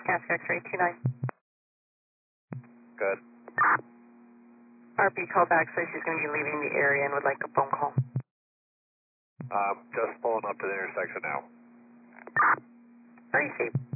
Cassie X-ray 29. Good. RP callback says she's going to be leaving the area and would like a phone call. Just pulling up to the intersection now. Very safe.